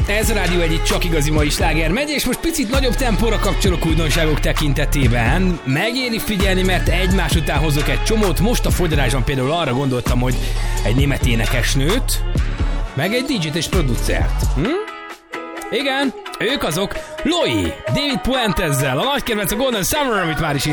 Ez a Rádió egyik csak igazi mai sláger megy, és most picit nagyobb tempóra kapcsolok újdonságok tekintetében. Megéri figyelni, mert egymás után hozok egy csomót. Most a fogyarásban például arra gondoltam, hogy egy német énekesnőt, meg egy DJ-t és producert. Igen, ők azok Loi, David Puentezzel, a nagy kedvenc a Golden Summer, amit már is